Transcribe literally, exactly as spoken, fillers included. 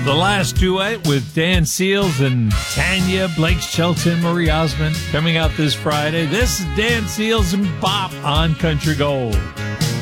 The last duet with Dan Seals and Tanya, Blake Shelton, Marie Osmond, coming out this Friday. This is Dan Seals and Bop on Country Gold.